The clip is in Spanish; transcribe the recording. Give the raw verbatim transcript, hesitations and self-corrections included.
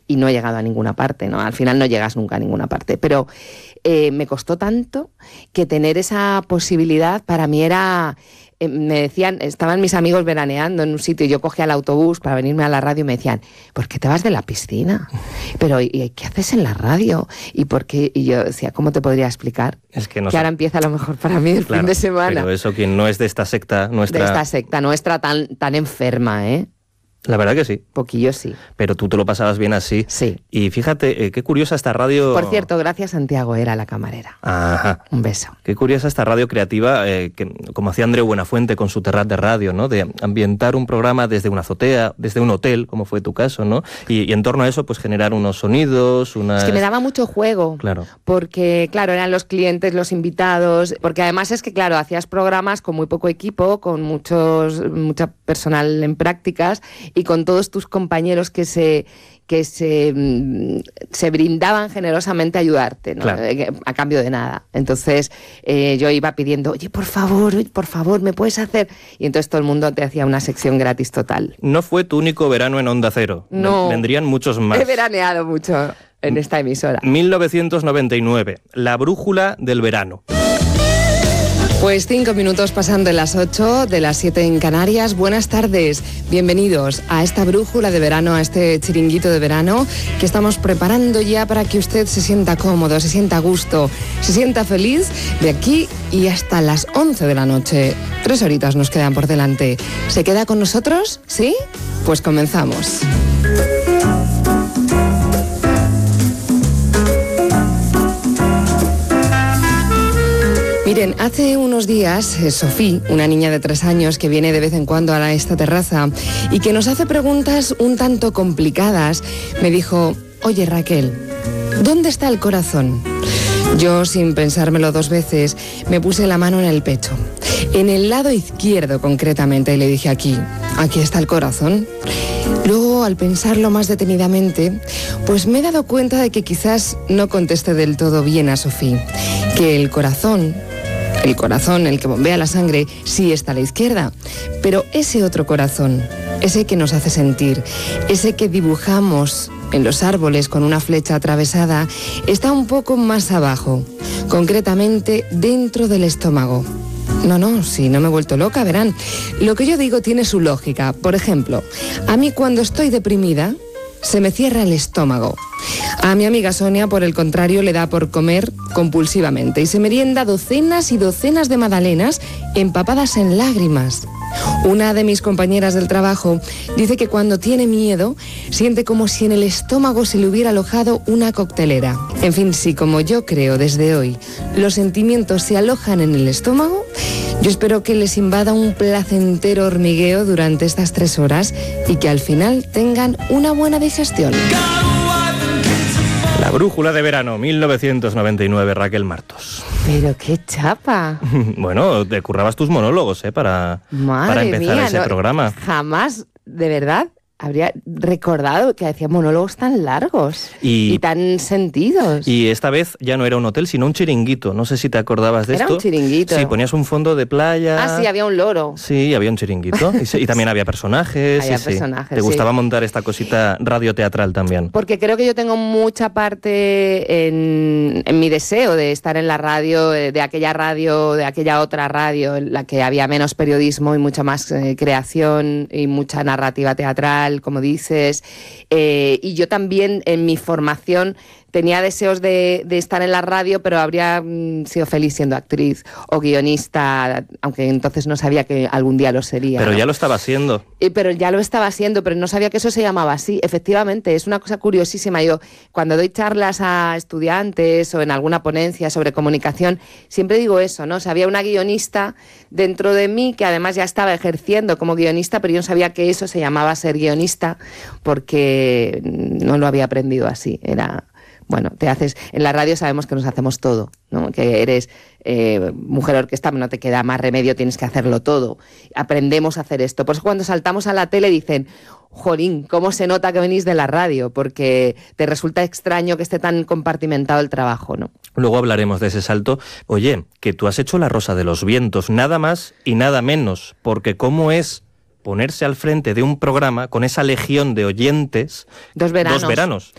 y no he llegado a ninguna parte, ¿no? Al final no llegas nunca a ninguna parte, pero eh, me costó tanto que tener esa posibilidad para mí era... Me decían, estaban mis amigos veraneando en un sitio y yo cogía el autobús para venirme a la radio y me decían, ¿por qué te vas de la piscina? Pero, ¿y qué haces en la radio? ¿Y por qué? Y yo decía, ¿cómo te podría explicar? Es que, no que sé. ahora empieza a lo mejor para mí el Claro, fin de semana. Pero eso, quien no es de esta secta nuestra... De esta secta nuestra tan, tan enferma, ¿eh? La verdad que sí. Poquillo sí. Pero tú te lo pasabas bien así. Sí. Y fíjate, eh, qué curiosa esta radio... Por cierto, gracias Santiago, era la camarera. Ajá. Un beso. Qué curiosa esta radio creativa, eh, que, como hacía Andreu Buenafuente con su Terrat de Radio, ¿no? De ambientar un programa desde una azotea, desde un hotel, como fue tu caso, ¿no? Y, y en torno a eso, pues generar unos sonidos, unas... Es que me daba mucho juego. Claro. Porque, claro, eran los clientes, los invitados, porque además es que, claro, hacías programas con muy poco equipo, con muchos mucha personal en prácticas y con todos tus compañeros que se que se, se brindaban generosamente a ayudarte, ¿no? Claro. A cambio de nada. Entonces eh, yo iba pidiendo, oye, por favor, oye, por favor, ¿me puedes hacer? Y entonces todo el mundo te hacía una sección gratis total. No fue tu único verano en Onda Cero. No. Vendrían muchos más. He veraneado mucho en esta emisora. mil novecientos noventa y nueve, La brújula del verano. Pues cinco minutos pasando de las ocho, de las siete en Canarias. Buenas tardes, bienvenidos a esta brújula de verano, a este chiringuito de verano que estamos preparando ya para que usted se sienta cómodo, se sienta a gusto, se sienta feliz de aquí y hasta las once de la noche. Tres horitas nos quedan por delante. ¿Se queda con nosotros? ¿Sí? Pues comenzamos. Miren, hace unos días, eh, Sofía, una niña de tres años que viene de vez en cuando a esta terraza y que nos hace preguntas un tanto complicadas, me dijo, oye Raquel, ¿dónde está el corazón? Yo, sin pensármelo dos veces, me puse la mano en el pecho, en el lado izquierdo concretamente, y le dije aquí, aquí está el corazón. Luego, al pensarlo más detenidamente, pues me he dado cuenta de que quizás no contesté del todo bien a Sofía, que el corazón... El corazón, el que bombea la sangre, sí está a la izquierda, pero ese otro corazón, ese que nos hace sentir, ese que dibujamos en los árboles con una flecha atravesada, está un poco más abajo, concretamente dentro del estómago. No, no, si no me he vuelto loca, verán. Lo que yo digo tiene su lógica. Por ejemplo, a mí cuando estoy deprimida, se me cierra el estómago. A mi amiga Sonia, por el contrario, le da por comer compulsivamente y se merienda docenas y docenas de magdalenas empapadas en lágrimas. Una de mis compañeras del trabajo dice que cuando tiene miedo siente como si en el estómago se le hubiera alojado una coctelera. En fin, si como yo creo desde hoy los sentimientos se alojan en el estómago, yo espero que les invada un placentero hormigueo durante estas tres horas y que al final tengan una buena digestión. La brújula de verano, mil novecientos noventa y nueve, Raquel Martos. Pero qué chapa. Bueno, te currabas tus monólogos, ¿eh? Para, Madre para empezar mía, ese no, programa. Jamás, de verdad, habría recordado que hacía monólogos tan largos y, y tan sentidos. Y esta vez ya no era un hotel, sino un chiringuito. No sé si te acordabas de era esto. Era un chiringuito. Sí, ponías un fondo de playa. Ah, sí, había un loro. Sí, había un chiringuito. Y, y también había personajes. Había sí, personajes, sí. Te gustaba sí. montar esta cosita radioteatral también. Porque creo que yo tengo mucha parte en, en mi deseo de estar en la radio, de aquella radio, de aquella otra radio, en la que había menos periodismo y mucha más eh, creación y mucha narrativa teatral, como dices. Eh, y yo también en mi formación tenía deseos de, de estar en la radio, pero habría mm, sido feliz siendo actriz o guionista, aunque entonces no sabía que algún día lo sería. Pero ¿no? ya lo estaba haciendo. Eh, pero ya lo estaba haciendo, pero no sabía que eso se llamaba así. Efectivamente, es una cosa curiosísima. Yo, cuando doy charlas a estudiantes o en alguna ponencia sobre comunicación, siempre digo eso, ¿no? O sea, había una guionista dentro de mí que además ya estaba ejerciendo como guionista, pero yo no sabía que eso se llamaba ser guionista porque no lo había aprendido así. Era... Bueno, te haces, en la radio sabemos que nos hacemos todo, ¿no? Que eres eh, mujer orquesta, no te queda más remedio, tienes que hacerlo todo. Aprendemos a hacer esto. Por eso cuando saltamos a la tele dicen, jolín, ¿cómo se nota que venís de la radio? Porque te resulta extraño que esté tan compartimentado el trabajo, ¿no? Luego hablaremos de ese salto. Oye, que tú has hecho La Rosa de los Vientos, nada más y nada menos, porque ¿cómo es ponerse al frente de un programa con esa legión de oyentes? Dos veranos. Dos veranos.